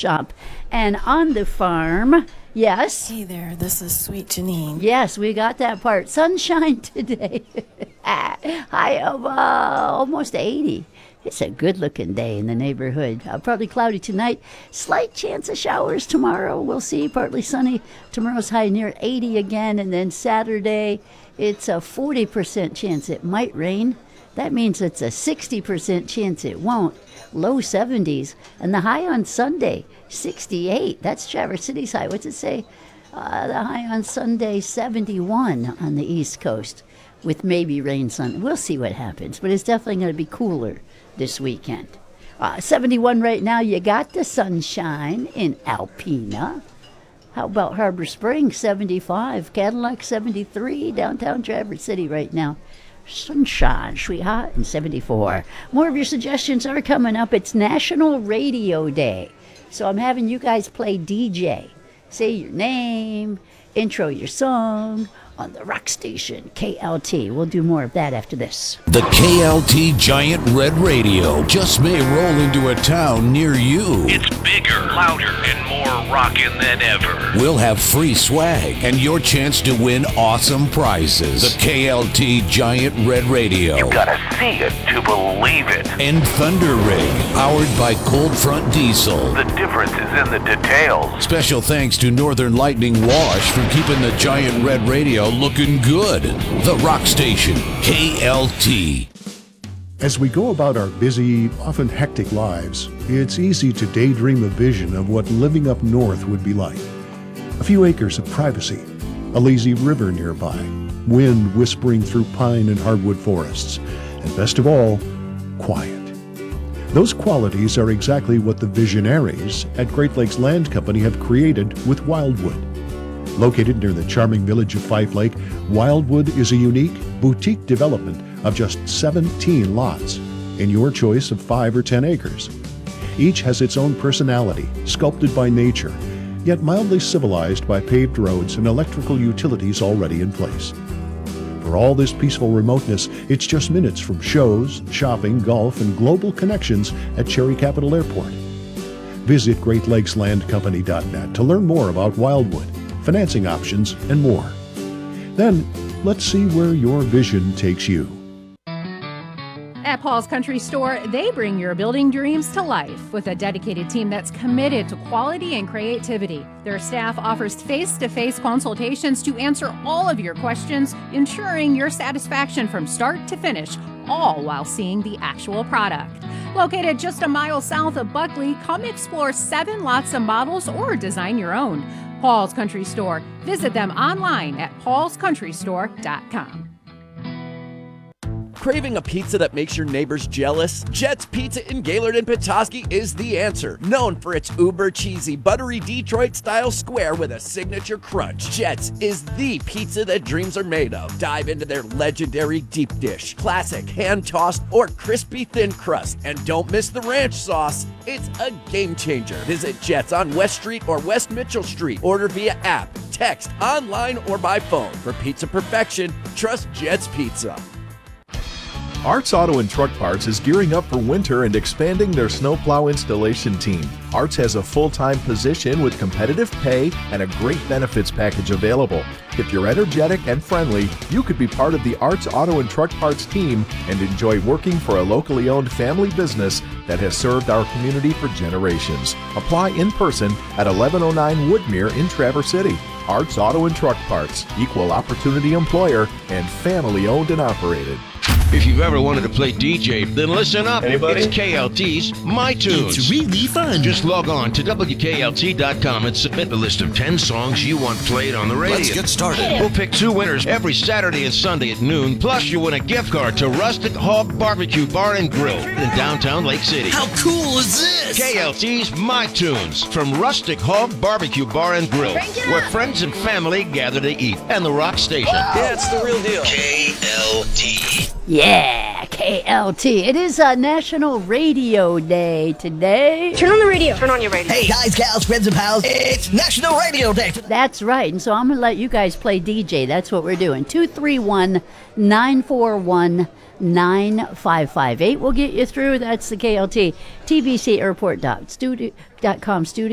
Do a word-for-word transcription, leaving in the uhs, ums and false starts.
shop and on the farm. Yes. Hey there, this is Sweet Janine. Yes, we got that part. Sunshine today. High of uh, almost eighty. It's a good-looking day in the neighborhood. Uh, probably cloudy tonight. Slight chance of showers tomorrow. We'll see. Partly sunny. Tomorrow's high near eighty again. And then Saturday, it's a forty percent chance it might rain. That means it's a sixty percent chance it won't. Low seventies. And the high on Sunday, sixty-eight. That's Traverse City's high. What's it say? Uh, the high on Sunday, seventy-one on the East Coast. With maybe rain sun. We'll see what happens. But it's definitely going to be cooler this weekend. Uh, seventy-one right now. You got the sunshine in Alpena. How about Harbor Springs, seventy-five. Cadillac, seventy-three. Downtown Traverse City right now. Sunshine, sweetheart, and seventy-four. More of your suggestions are coming up. It's National Radio Day. So I'm having you guys play D J. Say your name, intro your song on the rock station, K L T. We'll do more of that after this. The K L T Giant Red Radio just may roll into a town near you. It's bigger, louder, and more rockin' than ever. We'll have free swag and your chance to win awesome prizes. The K L T Giant Red Radio. You gotta see it to believe it. And Thunder Rig, powered by Cold Front Diesel. The difference is in the details. Special thanks to Northern Lightning Wash for keeping the Giant Red Radio looking good. The rock station, K L T. As we go about our busy, often hectic lives, it's easy to daydream a vision of what living up north would be like. A few acres of privacy, a lazy river nearby, wind whispering through pine and hardwood forests, and best of all, quiet. Those qualities are exactly what the visionaries at Great Lakes Land Company have created with Wildwood. Located near the charming village of Fife Lake, Wildwood is a unique, boutique development of just seventeen lots in your choice of five or ten acres. Each has its own personality, sculpted by nature, yet mildly civilized by paved roads and electrical utilities already in place. For all this peaceful remoteness, it's just minutes from shows, shopping, golf, and global connections at Cherry Capital Airport. Visit great lakes land company dot net to learn more about Wildwood, financing options, and more. Then, let's see where your vision takes you. At Paul's Country Store, they bring your building dreams to life with a dedicated team that's committed to quality and creativity. Their staff offers face-to-face consultations to answer all of your questions, ensuring your satisfaction from start to finish, all while seeing the actual product. Located just a mile south of Buckley, come explore seven lots of models or design your own. Paul's Country Store. Visit them online at pauls country store dot com. Craving a pizza that makes your neighbors jealous? Jet's Pizza in Gaylord and Petoskey is the answer. Known for its uber cheesy, buttery Detroit-style square with a signature crunch, Jet's is the pizza that dreams are made of. Dive into their legendary deep dish, classic hand-tossed or crispy thin crust, and don't miss the ranch sauce. It's a game changer. Visit Jet's on West Street or West Mitchell Street. Order via app, text, online, or by phone. For pizza perfection, trust Jet's Pizza. Arts Auto and Truck Parts is gearing up for winter and expanding their snowplow installation team. Arts has a full-time position with competitive pay and a great benefits package available. If you're energetic and friendly, you could be part of the Arts Auto and Truck Parts team and enjoy working for a locally owned family business that has served our community for generations. Apply in person at eleven oh nine Woodmere in Traverse City. Arts Auto and Truck Parts, equal opportunity employer and family owned and operated. If you've ever wanted to play D J, then listen up. Anybody? It's K L T's My Tunes. It's really fun. Just log on to W K L T dot com and submit a list of ten songs you want played on the radio. Let's get started. We'll pick two winners every Saturday and Sunday at noon. Plus, you win a gift card to Rustic Hog Barbecue Bar and Grill in downtown Lake City. How cool is this? K L T's My Tunes from Rustic Hog Barbecue Bar and Grill, where friends and family gather to eat. And the rock station. Whoa. Yeah, it's the real deal. K L T. Yeah, K L T. It is a National Radio Day today. Turn on the radio. Turn on your radio. Hey, guys, gals, friends, and pals. It's National Radio Day. That's right. And so I'm going to let you guys play D J. That's what we're doing. two three one, nine four one, nine five five eight will get you through. That's the K L T. T B C Airport dot com studio.